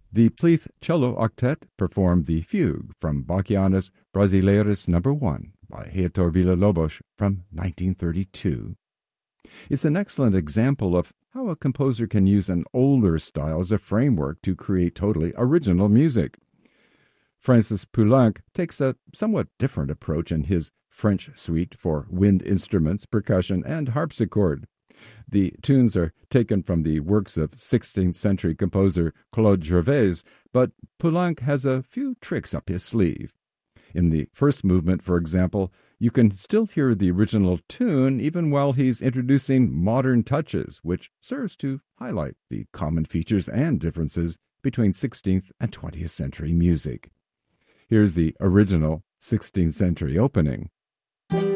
The Pleath Cello Octet performed the Fugue from Bachianas Brasileiras No. 1 by Heitor Villa-Lobos from 1932. It's an excellent example of how a composer can use an older style as a framework to create totally original music. Francis Poulenc takes a somewhat different approach in his French suite for wind instruments, percussion, and harpsichord. The tunes are taken from the works of 16th century composer Claude Gervais, but Poulenc has a few tricks up his sleeve. In the first movement, for example, you can still hear the original tune even while he's introducing modern touches, which serves to highlight the common features and differences between 16th and 20th century music. Here's the original 16th century opening.